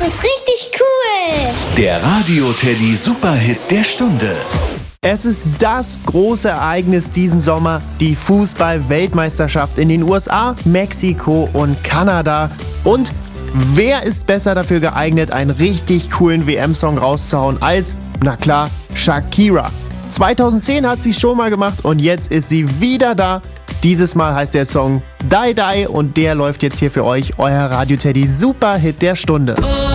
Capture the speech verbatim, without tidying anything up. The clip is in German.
ist richtig cool. Der Radio Teddy Superhit der Stunde. Es ist das große Ereignis diesen Sommer, die Fußball-Weltmeisterschaft in den U S A, Mexiko und Kanada. Und wer ist besser dafür geeignet, einen richtig coolen W M-Song rauszuhauen als, na klar, Shakira. zweitausendzehn hat sie schon mal gemacht und jetzt ist sie wieder da. Dieses Mal heißt der Song Die Die und der läuft jetzt hier für euch, euer Radio Teddy Superhit der Stunde.